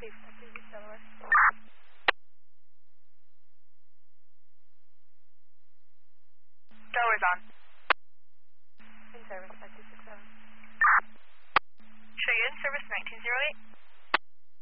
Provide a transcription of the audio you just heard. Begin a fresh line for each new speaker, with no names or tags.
Chief, activity Delaware.
Delaware's on.
In service, active.